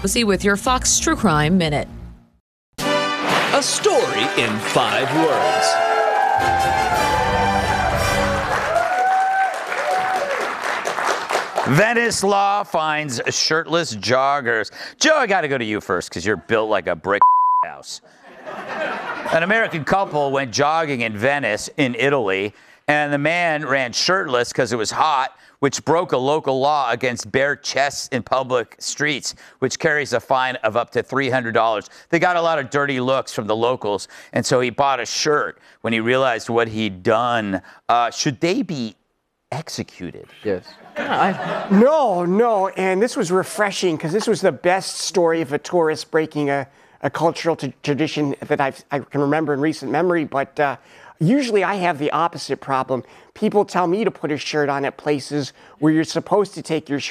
with your Fox True Crime Minute. A story in 5 words. Venice law finds shirtless joggers. Joe, I got to go to you first because you're built like a brick house. An American couple went jogging in Venice in Italy, and the man ran shirtless because it was hot, which broke a local law against bare chests in public streets, which carries a fine of up to $300. They got a lot of dirty looks from the locals, and so he bought a shirt when he realized what he'd done. Should they be executed? Yes. No, and this was refreshing because this was the best story of a tourist breaking a cultural tradition that I can remember in recent memory, but usually I have the opposite problem. People tell me to put a shirt on at places where you're supposed to take your shirt